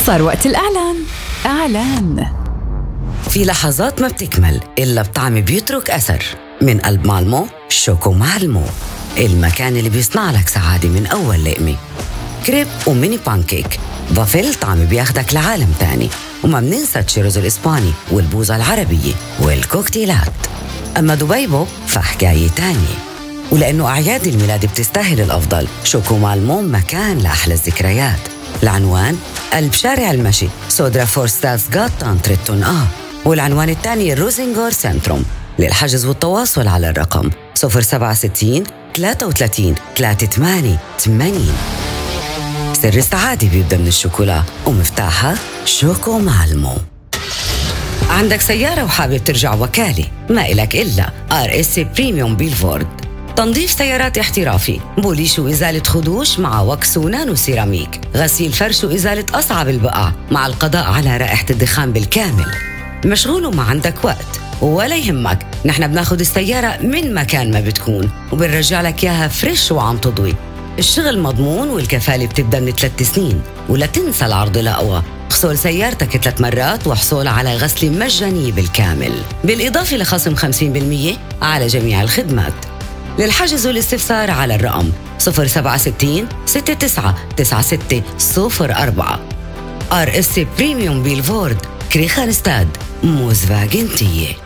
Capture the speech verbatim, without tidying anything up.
صار وقت الإعلان. إعلان. في لحظات ما بتكمل إلا بطعم بيترك أثر. من قلب مالمو شوكو مالمو، المكان اللي بيصنع لك سعادة من أول لقمة. كريب وميني بانكيك، بافل طعم بياخدك لعالم تاني. وما مننسى تشيروز الإسباني والبوظة العربية والكوكتيلات. أما دبيبو فحكاية تانية. ولأنه أعياد الميلاد بتستاهل الأفضل، شوكو مالمو مكان لأحلى الذكريات. العنوان قلب شارع المشي، سودرا فورستاس غاتان تريتون آه والعنوان الثاني الروزنغور سنتروم. للحجز والتواصل على الرقم صفر سبعة ستين ثلاثة وثلاثين ثلاثة ثمانية ثمانين. سر السعادة بيبدأ من الشوكولا ومفتاحها شوكو مالمو. عندك سيارة وحابب ترجع وكالة؟ ما إلك إلا آر إس بريميوم بيلفورد، تنظيف سيارات احترافي، بوليش وإزالة خدوش مع وكس ونانو سيراميك، غسيل فرش وإزالة أصعب البقع مع القضاء على رائحة الدخان بالكامل. مشغول وما عندك وقت؟ ولا يهمك، نحن بناخد السيارة من مكان ما بتكون وبنرجع لك إياها فريش وعم تضوي. الشغل مضمون والكفالة بتبدأ من ثلاث سنين. ولا تنسى العرض الأقوى، اغسل سيارتك ثلاث مرات وحصول على غسل مجاني بالكامل، بالإضافة لخصم خمسين بالمية على جميع الخدمات. للحجز والاستفسار على الرقم صفر سبعة ستين ستة تسعة تسعة ستة صفر أربعة. آر إس بريميوم بيلفورد، كريخانستاد، موزفاجنتية.